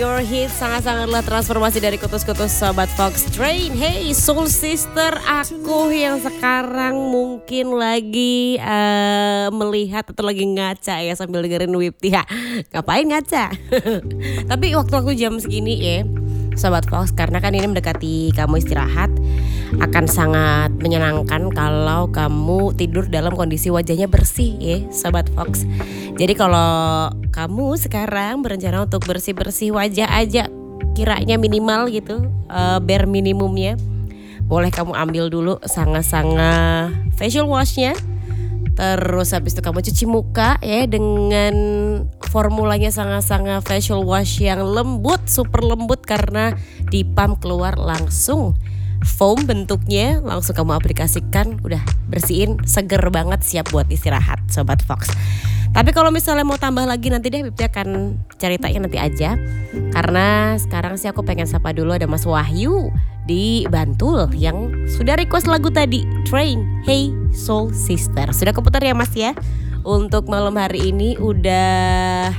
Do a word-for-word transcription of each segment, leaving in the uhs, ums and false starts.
Your hit sangat-sangatlah transformasi dari kutus-kutus Sobat Fox Train. Hey Soul Sister, aku yang sekarang mungkin lagi uh, melihat atau lagi ngaca ya sambil dengerin Wipty. Ya, ngapain ngaca? Tapi waktu-waktu jam segini ya Sobat Fox, karena kan ini mendekati kamu istirahat, akan sangat menyenangkan kalau kamu tidur dalam kondisi wajahnya bersih ya Sobat Fox. Jadi kalau kamu sekarang berencana untuk bersih-bersih wajah aja, kiranya minimal gitu, uh, bare minimumnya, boleh kamu ambil dulu sangat-sangat facial washnya. Terus habis itu kamu cuci muka ya dengan formulanya sangat-sangat facial wash yang lembut, super lembut karena di pump keluar langsung foam bentuknya, langsung kamu aplikasikan, udah bersihin, seger banget, siap buat istirahat Sobat Fox. Tapi kalau misalnya mau tambah lagi nanti deh Wipty akan ceritain nanti aja. Karena sekarang sih aku pengen sapa dulu ada Mas Wahyu di Bantul yang sudah request lagu tadi, Train, Hey Soul Sister. Sudah keputar ya Mas ya. Untuk malam hari ini udah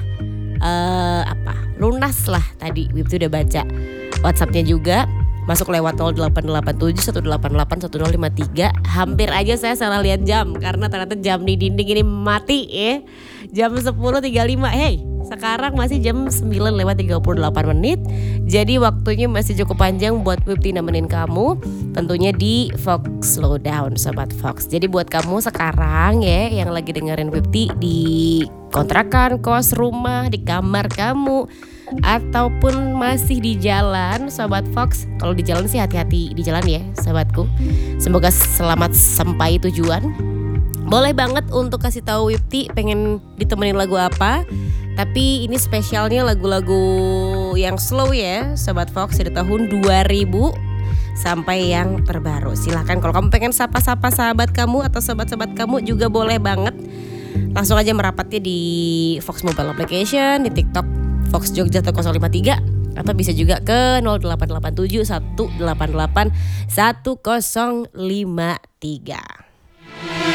uh, apa? lunas lah tadi. Wipty udah baca WhatsAppnya juga. Masuk lewat nol delapan delapan tujuh satu delapan delapan satu nol lima tiga. Hampir aja saya salah lihat jam karena ternyata jam di dinding ini mati ya. Jam sepuluh tiga puluh lima. Hey, sekarang masih jam sembilan lewat tiga puluh delapan menit. Jadi waktunya masih cukup panjang buat Wipty nemenin kamu. Tentunya di Fox Slowdown Sobat Fox. Jadi buat kamu sekarang ya yang lagi dengerin Wipty di kontrakan, kos, rumah, di kamar kamu, ataupun masih di jalan Sobat Fox. Kalau di jalan sih hati-hati di jalan ya sahabatku. Semoga selamat sampai tujuan. Boleh banget untuk kasih tahu Wipty pengen ditemenin lagu apa. Tapi ini spesialnya lagu-lagu yang slow ya Sobat Fox dari tahun dua ribu sampai yang terbaru. Silahkan kalau kamu pengen sapa-sapa sahabat kamu atau sahabat-sahabat kamu juga boleh banget. Langsung aja merapatnya di Fox Mobile Application, di TikTok Fox Jogja nol lima tiga, atau bisa juga ke nol delapan delapan tujuh satu delapan delapan satu nol lima tiga.